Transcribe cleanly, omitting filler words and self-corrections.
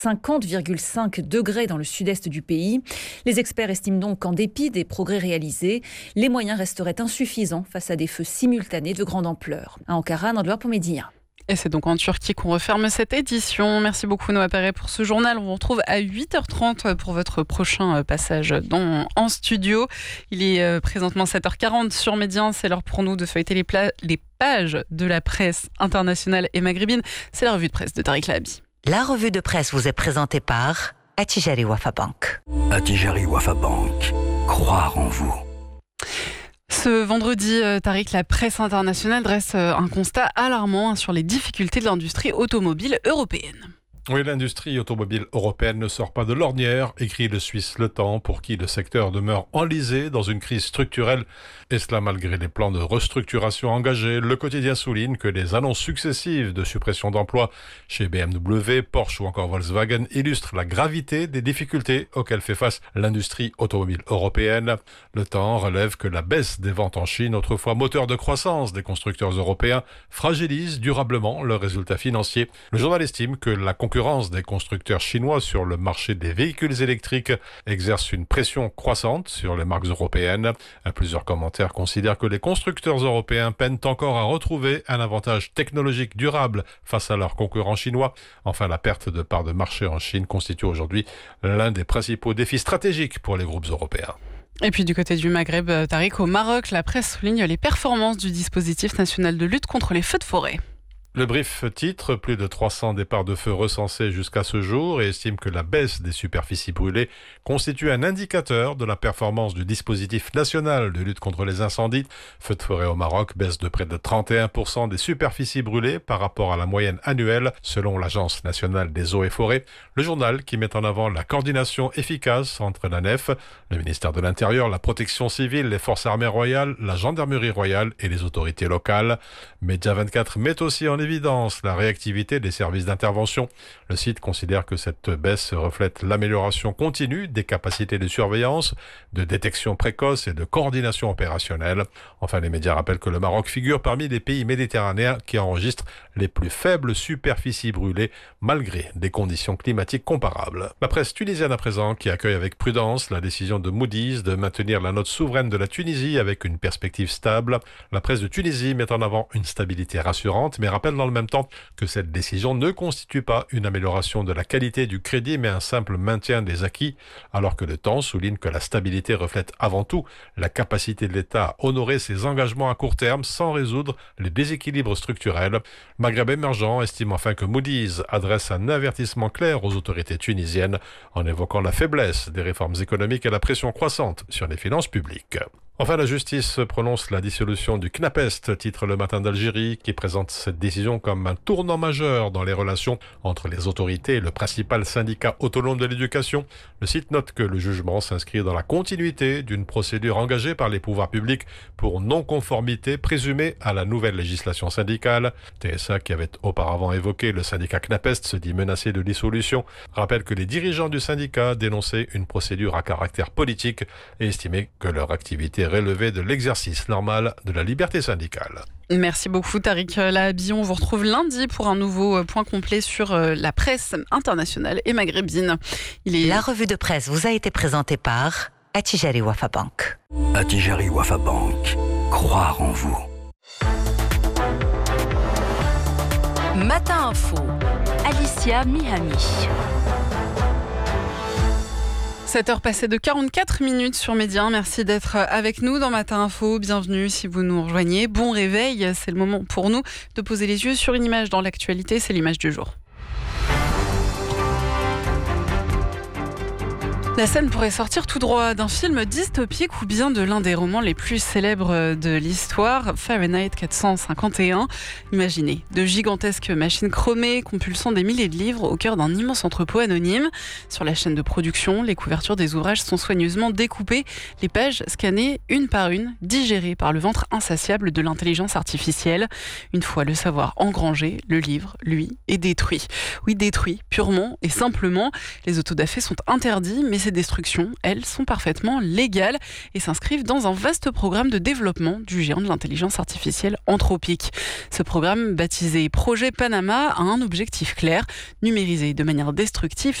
50,5 degrés dans le sud-est du pays. Les experts estiment donc qu'en dépit des progrès réalisés, les moyens resteraient insuffisants face à des feux simultanés de grande ampleur. À Ankara, Nandouar Poumédia. Et c'est donc en Turquie qu'on referme cette édition. Merci beaucoup Noah Perret pour ce journal. On vous retrouve à 8h30 pour votre prochain passage en studio. Il est présentement 7h40 sur Média. C'est l'heure pour nous de feuilleter les pages de la presse internationale et maghrébine. C'est la revue de presse de Tariq Lahabi. La revue de presse vous est présentée par Attijari Wafa Bank. Attijari Wafa Bank. Croire en vous. Ce vendredi, Tariq, la presse internationale dresse un constat alarmant sur les difficultés de l'industrie automobile européenne. Oui, l'industrie automobile européenne ne sort pas de l'ornière, écrit le Suisse Le Temps, pour qui le secteur demeure enlisé dans une crise structurelle. Et cela malgré les plans de restructuration engagés. Le quotidien souligne que les annonces successives de suppression d'emplois chez BMW, Porsche ou encore Volkswagen illustrent la gravité des difficultés auxquelles fait face l'industrie automobile européenne. Le Temps relève que la baisse des ventes en Chine, autrefois moteur de croissance des constructeurs européens, fragilise durablement leurs résultats financiers. Le journal estime que la concurrence des constructeurs chinois sur le marché des véhicules électriques exerce une pression croissante sur les marques européennes. Plusieurs commentaires considèrent que les constructeurs européens peinent encore à retrouver un avantage technologique durable face à leurs concurrents chinois. Enfin, la perte de parts de marché en Chine constitue aujourd'hui l'un des principaux défis stratégiques pour les groupes européens. Et puis du côté du Maghreb, Tariq, au Maroc, la presse souligne les performances du dispositif national de lutte contre les feux de forêt. Le brief titre, plus de 300 départs de feu recensés jusqu'à ce jour et estime que la baisse des superficies brûlées constitue un indicateur de la performance du dispositif national de lutte contre les incendies. Feux de forêt au Maroc baisse de près de 31% des superficies brûlées par rapport à la moyenne annuelle selon l'Agence nationale des eaux et forêts. Le journal qui met en avant la coordination efficace entre la NEF, le ministère de l'Intérieur, la protection civile, les forces armées royales, la gendarmerie royale et les autorités locales. Média 24 met aussi en évidence la réactivité des services d'intervention. Le site considère que cette baisse reflète l'amélioration continue des capacités de surveillance, de détection précoce et de coordination opérationnelle. Enfin, les médias rappellent que le Maroc figure parmi les pays méditerranéens qui enregistrent les plus faibles superficies brûlées malgré des conditions climatiques comparables. La presse tunisienne à présent qui accueille avec prudence la décision de Moody's de maintenir la note souveraine de la Tunisie avec une perspective stable. La presse de Tunisie met en avant une stabilité rassurante mais rappelle dans le même temps que cette décision ne constitue pas une amélioration de la qualité du crédit mais un simple maintien des acquis, alors que le Temps souligne que la stabilité reflète avant tout la capacité de l'État à honorer ses engagements à court terme sans résoudre les déséquilibres structurels. Maghreb émergent estime enfin que Moody's adresse un avertissement clair aux autorités tunisiennes en évoquant la faiblesse des réformes économiques et la pression croissante sur les finances publiques. Enfin, la justice prononce la dissolution du CNAPEST, titre Le Matin d'Algérie, qui présente cette décision comme un tournant majeur dans les relations entre les autorités et le principal syndicat autonome de l'éducation. Le site note que le jugement s'inscrit dans la continuité d'une procédure engagée par les pouvoirs publics pour non-conformité présumée à la nouvelle législation syndicale. TSA, qui avait auparavant évoqué le syndicat CNAPEST, se dit menacé de dissolution, rappelle que les dirigeants du syndicat dénonçaient une procédure à caractère politique et estimaient que leur activité relevé de l'exercice normal de la liberté syndicale. Merci beaucoup Tariq Lahabi. On vous retrouve lundi pour un nouveau point complet sur la presse internationale et maghrébine. La revue de presse vous a été présentée par Attijari Wafa Bank. Attijari Wafa Bank. Croire en vous. Matin Info. Alicia Mihami. 7h passées de 44 minutes sur Média. Merci d'être avec nous dans Matin Info. Bienvenue si vous nous rejoignez. Bon réveil, c'est le moment pour nous de poser les yeux sur une image dans l'actualité. C'est l'image du jour. La scène pourrait sortir tout droit d'un film dystopique ou bien de l'un des romans les plus célèbres de l'histoire, Fahrenheit 451. Imaginez de gigantesques machines chromées compulsant des milliers de livres au cœur d'un immense entrepôt anonyme. Sur la chaîne de production, les couvertures des ouvrages sont soigneusement découpées, les pages scannées une par une, digérées par le ventre insatiable de l'intelligence artificielle. Une fois le savoir engrangé, le livre, lui, est détruit. Oui, détruit, purement et simplement. Les autodafés sont interdits, mais c'est ces destructions, elles, sont parfaitement légales et s'inscrivent dans un vaste programme de développement du géant de l'intelligence artificielle Anthropic. Ce programme, baptisé Projet Panama, a un objectif clair, numériser de manière destructive